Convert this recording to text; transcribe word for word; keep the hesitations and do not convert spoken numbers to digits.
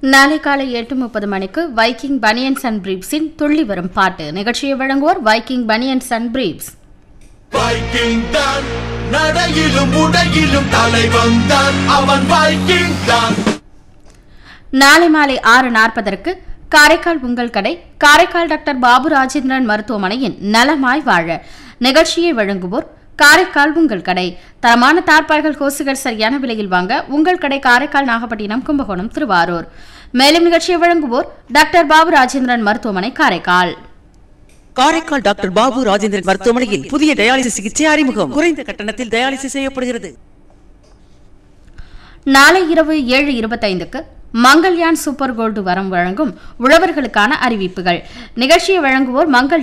நாளை காலை எட்டு முப்பது மணிக்கு வைக்கிங் பனியன்ஸ் அண்ட் பிரீப்ஸின் துள்ளி வரும் பாட்டு நிகழ்ச்சியை வழங்குவோர் Viking banians and briefs. Viking தான் நடையிலும் உடையிலும் தலைவன் தான் அவன் வைக்கிங் தான். நாளை மாலை ஆறு நாற்பதற்கு காரைக்கால் உங்கள் கடை காரைக்கால் டாக்டர் பாபு ராஜேந்திரன் மருத்துவமனையின் நலமாய் வாழ நிகழ்ச்சியை வழங்குவோர் காரைக்கால் உங்கள் கடை. தரமான தார்பாய்கள் கோசுகள் சரியான விலையில் வாங்க உங்கள் கடை காரைக்கால், நாகப்பட்டினம், கும்பகோணம், திருவாரூர். மேலும் நிகழ்ச்சியை வழங்குவோர் டாக்டர் பாபு ராஜேந்திரன் மருத்துவமனை காரைக்கால். காரைக்கால் டாக்டர் பாபு ராஜேந்திரன் மருத்துவமனையில் புதிய டயாலிசிஸ் சிகிச்சை அறிமுகம். குறைந்த கட்டணத்தில் டயாலிசிஸ் செய்யப்படுகிறது. நாளை இரவு ஏழு இருபத்தைந்துக்கு மங்கள்யான் சூப்பர் கோல்டு வரம் வழங்கும் உழவர்களுக்கான அறிவிப்புகள் நிகழ்ச்சியை வழங்குவோர் மங்கள்